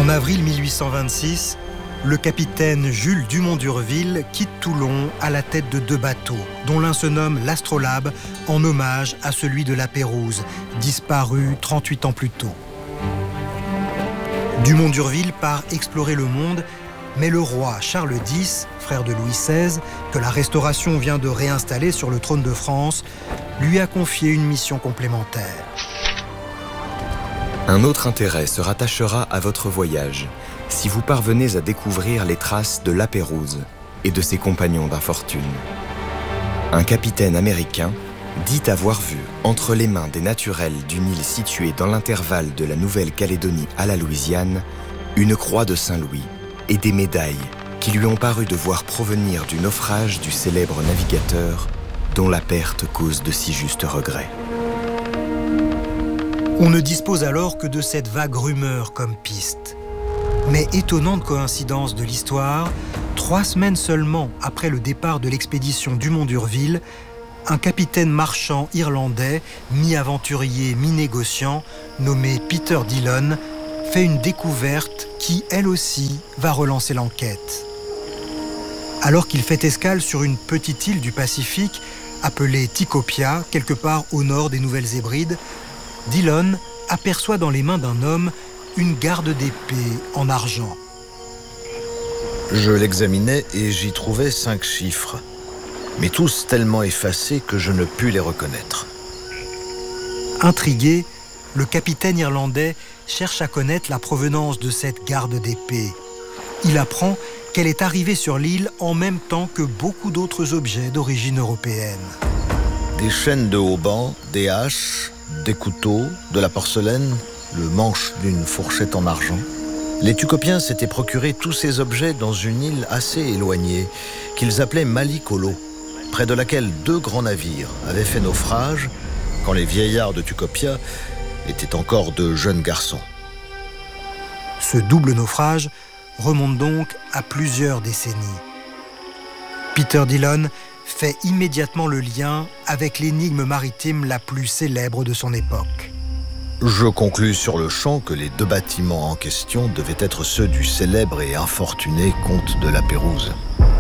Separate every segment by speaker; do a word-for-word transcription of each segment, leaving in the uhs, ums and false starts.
Speaker 1: En avril mille huit cent vingt-six, le capitaine Jules Dumont d'Urville quitte Toulon à la tête de deux bateaux, dont l'un se nomme l'Astrolabe, en hommage à celui de la Pérouse, disparu trente-huit ans plus tôt. Dumont d'Urville part explorer le monde, mais le roi Charles X, frère de Louis seize, que la Restauration vient de réinstaller sur le trône de France, lui a confié une mission complémentaire.
Speaker 2: Un autre intérêt se rattachera à votre voyage, si vous parvenez à découvrir les traces de la Pérouse et de ses compagnons d'infortune. Un capitaine américain dit avoir vu, entre les mains des naturels d'une île située dans l'intervalle de la Nouvelle-Calédonie à la Louisiane, une croix de Saint-Louis et des médailles qui lui ont paru devoir provenir du naufrage du célèbre navigateur dont la perte cause de si justes regrets.
Speaker 1: On ne dispose alors que de cette vague rumeur comme piste. Mais étonnante coïncidence de l'histoire, trois semaines seulement après le départ de l'expédition Dumont d'Urville, un capitaine marchand irlandais, mi-aventurier, mi-négociant, nommé Peter Dillon, fait une découverte qui, elle aussi, va relancer l'enquête. Alors qu'il fait escale sur une petite île du Pacifique, appelée Tikopia, quelque part au nord des Nouvelles-Hébrides, Dillon aperçoit dans les mains d'un homme une garde d'épée en argent.
Speaker 3: Je l'examinais et j'y trouvais cinq chiffres, mais tous tellement effacés que je ne pus les reconnaître.
Speaker 1: Intrigué, le capitaine irlandais cherche à connaître la provenance de cette garde d'épée. Il apprend qu'elle est arrivée sur l'île en même temps que beaucoup d'autres objets d'origine européenne.
Speaker 3: Des chaînes de haubans, des haches, des couteaux, de la porcelaine, le manche d'une fourchette en argent. Les Tucopiens s'étaient procuré tous ces objets dans une île assez éloignée, qu'ils appelaient Malikolo, près de laquelle deux grands navires avaient fait naufrage quand les vieillards de Tucopia étaient encore de jeunes garçons.
Speaker 1: Ce double naufrage remonte donc à plusieurs décennies. Peter Dillon fait immédiatement le lien avec l'énigme maritime la plus célèbre de son époque.
Speaker 3: Je conclus sur le champ que les deux bâtiments en question devaient être ceux du célèbre et infortuné comte de la Pérouse.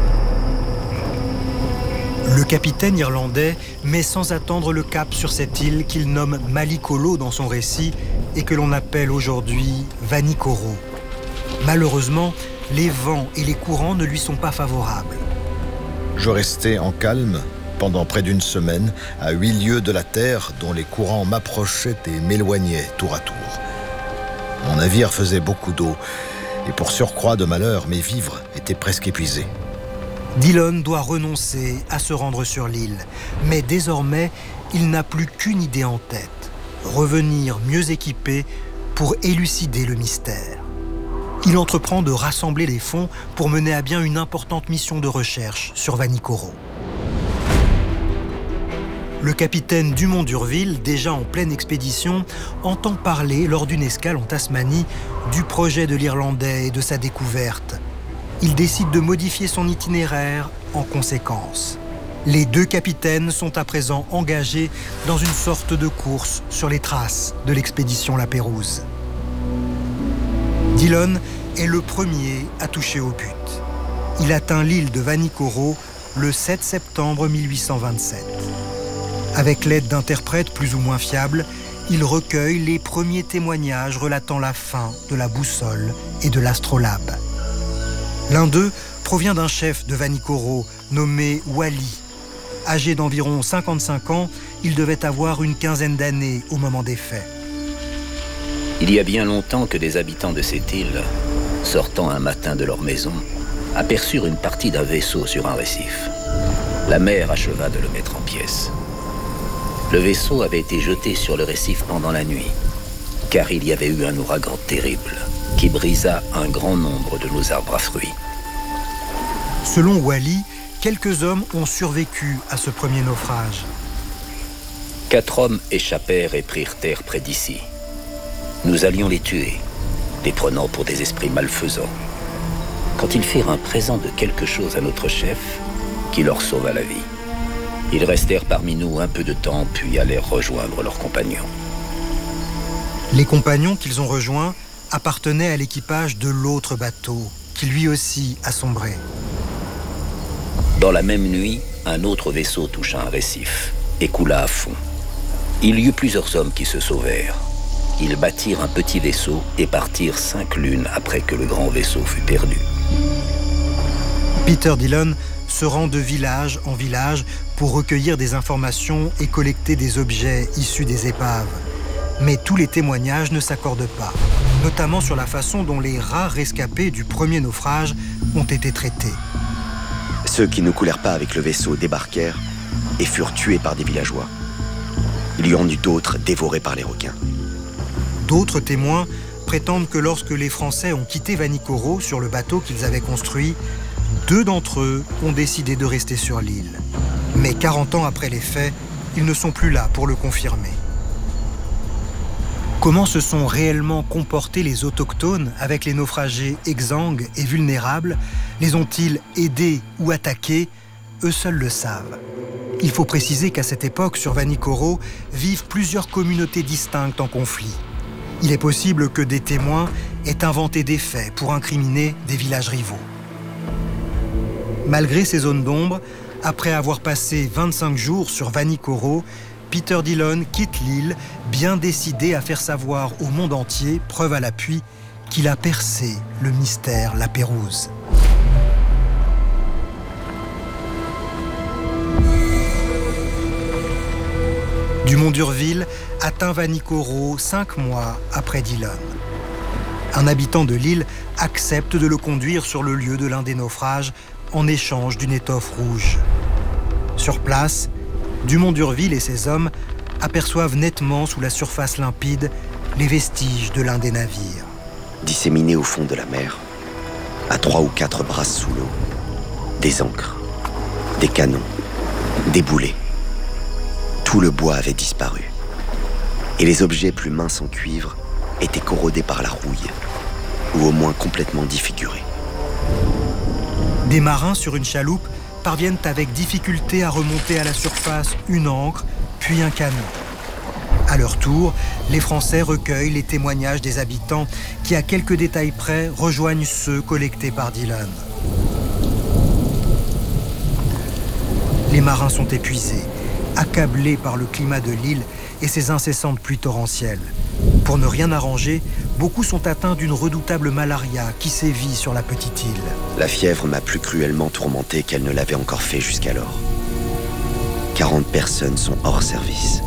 Speaker 1: Le capitaine irlandais met sans attendre le cap sur cette île qu'il nomme Malikolo dans son récit et que l'on appelle aujourd'hui Vanikoro. Malheureusement, les vents et les courants ne lui sont pas favorables.
Speaker 3: Je restai en calme pendant près d'une semaine, à huit lieues de la terre, dont les courants m'approchaient et m'éloignaient tour à tour. Mon navire faisait beaucoup d'eau, et pour surcroît de malheur, mes vivres étaient presque épuisés.
Speaker 1: Dillon doit renoncer à se rendre sur l'île, mais désormais, il n'a plus qu'une idée en tête, revenir mieux équipé pour élucider le mystère. Il entreprend de rassembler les fonds pour mener à bien une importante mission de recherche sur Vanikoro. Le capitaine Dumont d'Urville, déjà en pleine expédition, entend parler lors d'une escale en Tasmanie du projet de l'Irlandais et de sa découverte. Il décide de modifier son itinéraire en conséquence. Les deux capitaines sont à présent engagés dans une sorte de course sur les traces de l'expédition La Pérouse. Dillon est le premier à toucher au but. Il atteint l'île de Vanikoro le sept septembre mille huit cent vingt-sept. Avec l'aide d'interprètes plus ou moins fiables, il recueille les premiers témoignages relatant la fin de la boussole et de l'astrolabe. L'un d'eux provient d'un chef de Vanikoro nommé Wally. Âgé d'environ cinquante-cinq ans, il devait avoir une quinzaine d'années au moment des faits.
Speaker 4: Il y a bien longtemps que des habitants de cette île, sortant un matin de leur maison, aperçurent une partie d'un vaisseau sur un récif. La mer acheva de le mettre en pièces. Le vaisseau avait été jeté sur le récif pendant la nuit, car il y avait eu un ouragan terrible qui brisa un grand nombre de nos arbres à fruits.
Speaker 1: Selon Wally, quelques hommes ont survécu à ce premier naufrage.
Speaker 4: Quatre hommes échappèrent et prirent terre près d'ici. Nous allions les tuer, les prenant pour des esprits malfaisants, quand ils firent un présent de quelque chose à notre chef, qui leur sauva la vie. Ils restèrent parmi nous un peu de temps, puis allèrent rejoindre leurs compagnons.
Speaker 1: Les compagnons qu'ils ont rejoints appartenait à l'équipage de l'autre bateau, qui lui aussi a sombré.
Speaker 4: Dans la même nuit, un autre vaisseau toucha un récif et coula à fond. Il y eut plusieurs hommes qui se sauvèrent. Ils bâtirent un petit vaisseau et partirent cinq lunes après que le grand vaisseau fut perdu.
Speaker 1: Peter Dillon se rend de village en village pour recueillir des informations et collecter des objets issus des épaves. Mais tous les témoignages ne s'accordent pas, notamment sur la façon dont les rares rescapés du premier naufrage ont été traités.
Speaker 5: Ceux qui ne coulèrent pas avec le vaisseau débarquèrent et furent tués par des villageois. Il y en eut d'autres dévorés par les requins.
Speaker 1: D'autres témoins prétendent que lorsque les Français ont quitté Vanikoro sur le bateau qu'ils avaient construit, deux d'entre eux ont décidé de rester sur l'île. Mais quarante ans après les faits, ils ne sont plus là pour le confirmer. Comment se sont réellement comportés les autochtones avec les naufragés exsangues et vulnérables? Les ont-ils aidés ou attaqués? Eux seuls le savent. Il faut préciser qu'à cette époque, sur Vanikoro, vivent plusieurs communautés distinctes en conflit. Il est possible que des témoins aient inventé des faits pour incriminer des villages rivaux. Malgré ces zones d'ombre, après avoir passé vingt-cinq jours sur Vanikoro, Peter Dillon quitte l'île, bien décidé à faire savoir au monde entier, preuve à l'appui, qu'il a percé le mystère La Pérouse. Dumont d'Urville atteint Vanikoro cinq mois après Dillon. Un habitant de l'île accepte de le conduire sur le lieu de l'un des naufrages en échange d'une étoffe rouge. Sur place, Dumont d'Urville et ses hommes aperçoivent nettement sous la surface limpide les vestiges de l'un des navires.
Speaker 5: Disséminés au fond de la mer, à trois ou quatre brasses sous l'eau, des ancres, des canons, des boulets. Tout le bois avait disparu. Et les objets plus minces en cuivre étaient corrodés par la rouille, ou au moins complètement défigurés.
Speaker 1: Des marins sur une chaloupe parviennent avec difficulté à remonter à la surface une ancre, puis un canon. À leur tour, les Français recueillent les témoignages des habitants qui, à quelques détails près, rejoignent ceux collectés par Dillon. Les marins sont épuisés, accablés par le climat de l'île et ses incessantes pluies torrentielles. Pour ne rien arranger, beaucoup sont atteints d'une redoutable malaria qui sévit sur la petite île.
Speaker 5: La fièvre m'a plus cruellement tourmenté qu'elle ne l'avait encore fait jusqu'alors. quarante personnes sont hors service.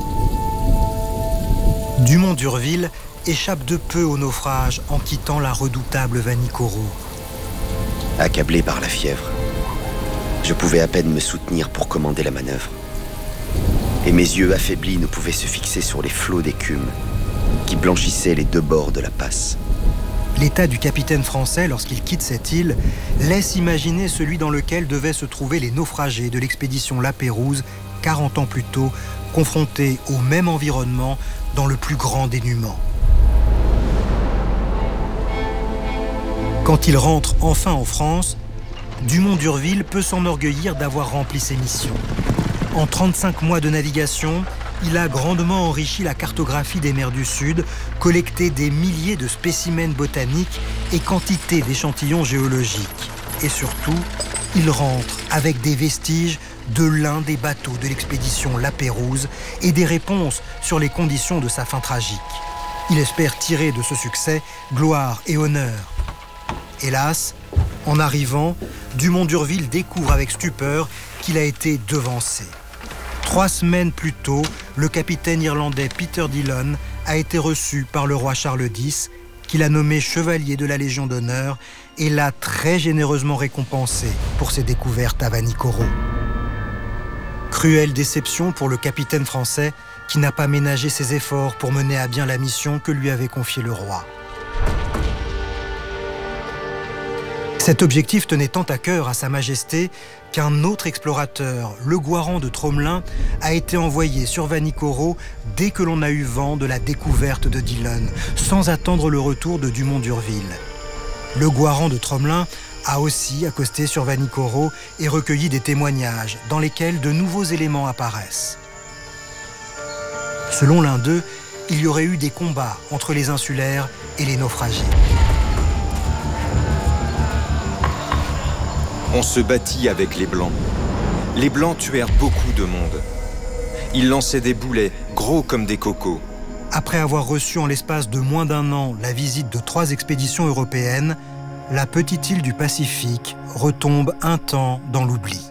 Speaker 1: Dumont d'Urville échappe de peu au naufrage en quittant la redoutable Vanikoro.
Speaker 5: Accablé par la fièvre, je pouvais à peine me soutenir pour commander la manœuvre. Et mes yeux affaiblis ne pouvaient se fixer sur les flots d'écume qui blanchissaient les deux bords de la passe.
Speaker 1: L'état du capitaine français lorsqu'il quitte cette île laisse imaginer celui dans lequel devaient se trouver les naufragés de l'expédition La Pérouse, quarante ans plus tôt, confrontés au même environnement dans le plus grand dénuement. Quand il rentre enfin en France, Dumont d'Urville peut s'enorgueillir d'avoir rempli ses missions. En trente-cinq mois de navigation, il a grandement enrichi la cartographie des mers du Sud, collecté des milliers de spécimens botaniques et quantité d'échantillons géologiques. Et surtout, il rentre avec des vestiges de l'un des bateaux de l'expédition La Pérouse et des réponses sur les conditions de sa fin tragique. Il espère tirer de ce succès gloire et honneur. Hélas, en arrivant, Dumont d'Urville découvre avec stupeur qu'il a été devancé. Trois semaines plus tôt, le capitaine irlandais Peter Dillon a été reçu par le roi Charles X, qu'il a nommé chevalier de la Légion d'honneur et l'a très généreusement récompensé pour ses découvertes à Vanikoro. Cruelle déception pour le capitaine français qui n'a pas ménagé ses efforts pour mener à bien la mission que lui avait confiée le roi. Cet objectif tenait tant à cœur à Sa Majesté qu'un autre explorateur, le Guaran de Tromelin, a été envoyé sur Vanikoro dès que l'on a eu vent de la découverte de Dillon, sans attendre le retour de Dumont d'Urville. Le Guaran de Tromelin a aussi accosté sur Vanikoro et recueilli des témoignages dans lesquels de nouveaux éléments apparaissent. Selon l'un d'eux, il y aurait eu des combats entre les insulaires et les naufragés.
Speaker 2: On se battit avec les Blancs. Les Blancs tuèrent beaucoup de monde. Ils lançaient des boulets, gros comme des cocos.
Speaker 1: Après avoir reçu en l'espace de moins d'un an la visite de trois expéditions européennes, la petite île du Pacifique retombe un temps dans l'oubli.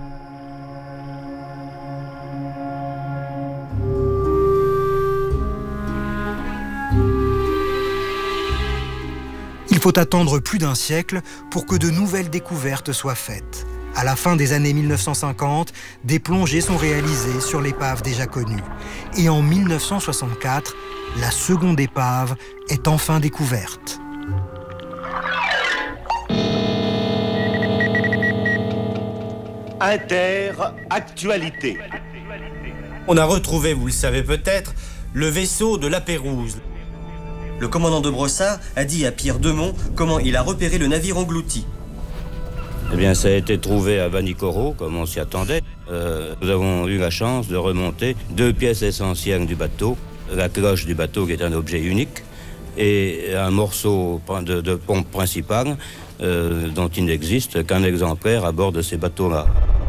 Speaker 1: Il faut attendre plus d'un siècle pour que de nouvelles découvertes soient faites. À la fin des années mille neuf cent cinquante, des plongées sont réalisées sur l'épave déjà connue. Et en mille neuf cent soixante-quatre, la seconde épave est enfin découverte.
Speaker 6: Inter-actualité.
Speaker 7: On a retrouvé, vous le savez peut-être, le vaisseau de la Pérouse. Le commandant de Brossard a dit à Pierre Demont comment il a repéré le navire englouti.
Speaker 8: Eh bien, ça a été trouvé à Vanikoro, comme on s'y attendait. Euh, nous avons eu la chance de remonter deux pièces essentielles du bateau. La cloche du bateau, qui est un objet unique, et un morceau de, de pompe principale, euh, dont il n'existe qu'un exemplaire à bord de ces bateaux-là.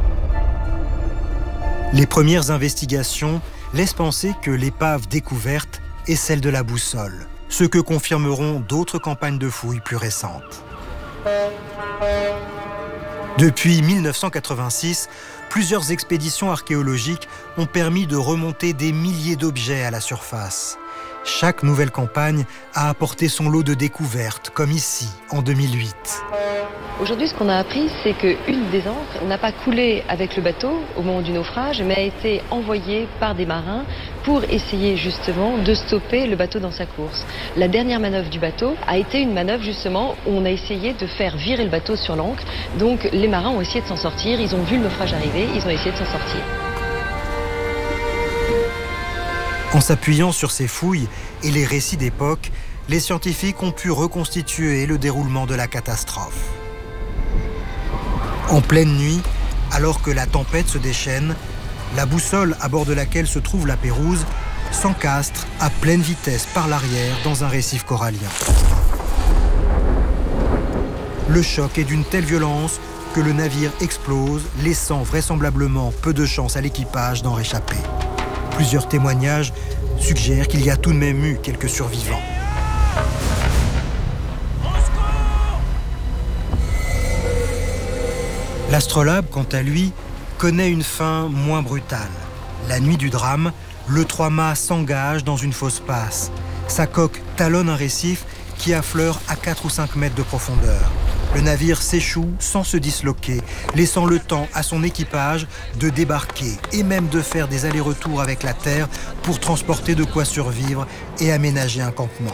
Speaker 1: Les premières investigations laissent penser que l'épave découverte est celle de la boussole, ce que confirmeront d'autres campagnes de fouilles plus récentes. Depuis mille neuf cent quatre-vingt-six, plusieurs expéditions archéologiques ont permis de remonter des milliers d'objets à la surface. Chaque nouvelle campagne a apporté son lot de découvertes, comme ici, en deux mille huit.
Speaker 9: Aujourd'hui, ce qu'on a appris, c'est qu'une des ancres n'a pas coulé avec le bateau au moment du naufrage, mais a été envoyée par des marins pour essayer justement de stopper le bateau dans sa course. La dernière manœuvre du bateau a été une manœuvre justement où on a essayé de faire virer le bateau sur l'ancre. Donc les marins ont essayé de s'en sortir, ils ont vu le naufrage arriver, ils ont essayé de s'en sortir.
Speaker 1: En s'appuyant sur ces fouilles et les récits d'époque, les scientifiques ont pu reconstituer le déroulement de la catastrophe. En pleine nuit, alors que la tempête se déchaîne, la boussole à bord de laquelle se trouve la Pérouse s'encastre à pleine vitesse par l'arrière dans un récif corallien. Le choc est d'une telle violence que le navire explose, laissant vraisemblablement peu de chance à l'équipage d'en réchapper. Plusieurs témoignages suggèrent qu'il y a tout de même eu quelques survivants. L'astrolabe, quant à lui, connaît une fin moins brutale. La nuit du drame, le trois-mâts s'engage dans une fausse passe. Sa coque talonne un récif qui affleure à quatre ou cinq mètres de profondeur. Le navire s'échoue sans se disloquer, laissant le temps à son équipage de débarquer et même de faire des allers-retours avec la terre pour transporter de quoi survivre et aménager un campement.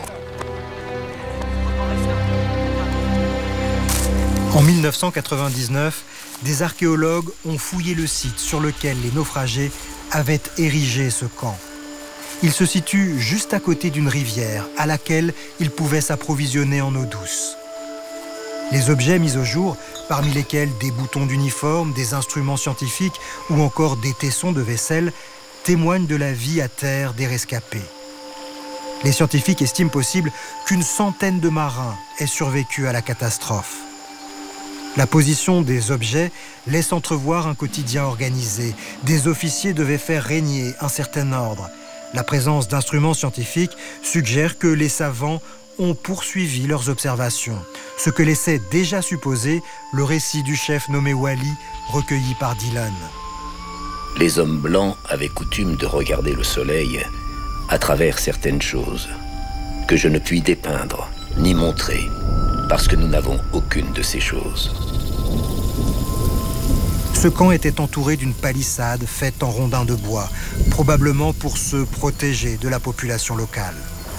Speaker 1: En mille neuf cent quatre-vingt-dix-neuf, des archéologues ont fouillé le site sur lequel les naufragés avaient érigé ce camp. Il se situe juste à côté d'une rivière à laquelle ils pouvaient s'approvisionner en eau douce. Les objets mis au jour, parmi lesquels des boutons d'uniforme, des instruments scientifiques ou encore des tessons de vaisselle, témoignent de la vie à terre des rescapés. Les scientifiques estiment possible qu'une centaine de marins aient survécu à la catastrophe. La position des objets laisse entrevoir un quotidien organisé. Des officiers devaient faire régner un certain ordre. La présence d'instruments scientifiques suggère que les savants ont poursuivi leurs observations, ce que laissait déjà supposer le récit du chef nommé Wally, recueilli par Dillon.
Speaker 4: Les hommes blancs avaient coutume de regarder le soleil à travers certaines choses que je ne puis dépeindre ni montrer, parce que nous n'avons aucune de ces choses.
Speaker 1: Ce camp était entouré d'une palissade faite en rondins de bois, probablement pour se protéger de la population locale.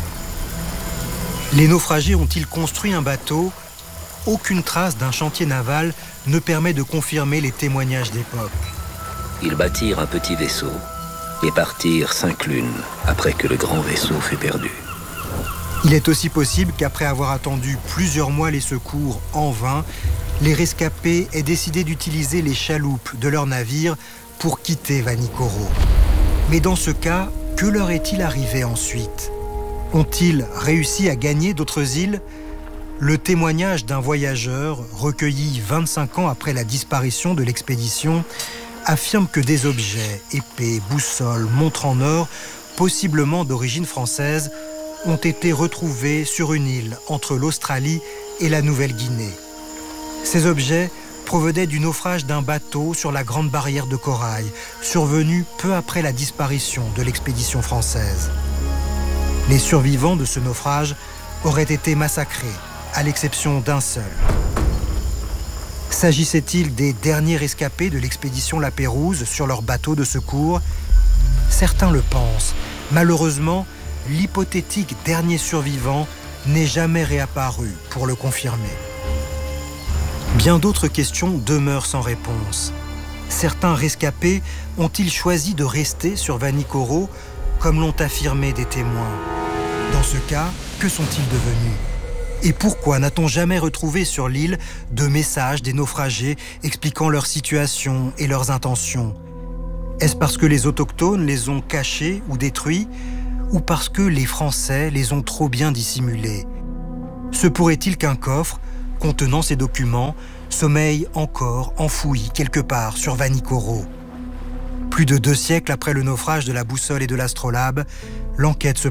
Speaker 1: Les naufragés ont-ils construit un bateau? Aucune trace d'un chantier naval ne permet de confirmer les témoignages d'époque.
Speaker 4: Ils bâtirent un petit vaisseau et partirent cinq lunes après que le grand vaisseau fut perdu.
Speaker 1: Il est aussi possible qu'après avoir attendu plusieurs mois les secours en vain, les rescapés aient décidé d'utiliser les chaloupes de leur navire pour quitter Vanikoro. Mais dans ce cas, que leur est-il arrivé ensuite? Ont-ils réussi à gagner d'autres îles? Le témoignage d'un voyageur, recueilli vingt-cinq ans après la disparition de l'expédition, affirme que des objets, épées, boussoles, montres en or, possiblement d'origine française, ont été retrouvés sur une île entre l'Australie et la Nouvelle-Guinée. Ces objets provenaient du naufrage d'un bateau sur la Grande Barrière de Corail, survenu peu après la disparition de l'expédition française. Les survivants de ce naufrage auraient été massacrés, à l'exception d'un seul. S'agissait-il des derniers rescapés de l'expédition La Pérouse sur leur bateau de secours? Certains le pensent. Malheureusement, l'hypothétique dernier survivant n'est jamais réapparu pour le confirmer. Bien d'autres questions demeurent sans réponse. Certains rescapés ont-ils choisi de rester sur Vanikoro, comme l'ont affirmé des témoins? Dans ce cas, que sont-ils devenus? Et pourquoi n'a-t-on jamais retrouvé sur l'île de messages des naufragés expliquant leur situation et leurs intentions? Est-ce parce que les autochtones les ont cachés ou détruits, ou parce que les Français les ont trop bien dissimulés? Se pourrait-il qu'un coffre, contenant ces documents, sommeille encore enfoui quelque part sur Vanikoro? Plus de deux siècles après le naufrage de la boussole et de l'astrolabe, l'enquête se